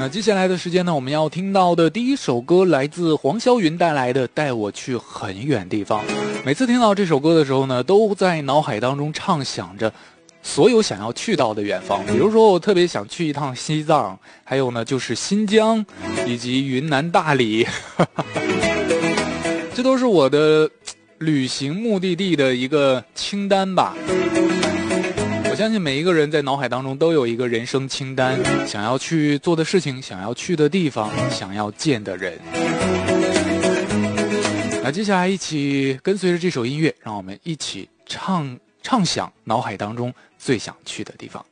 那接下来的时间呢，我们要听到的第一首歌来自黄霄云带来的《带我去很远地方》。每次听到这首歌的时候呢，都在脑海当中畅想着所有想要去到的远方。比如说我特别想去一趟西藏，还有呢就是新疆以及云南大理这都是我的旅行目的地的一个清单吧。我相信每一个人在脑海当中都有一个人生清单，想要去做的事情，想要去的地方，想要见的人。那接下来一起跟随着这首音乐，让我们一起畅想脑海当中最想去的地方。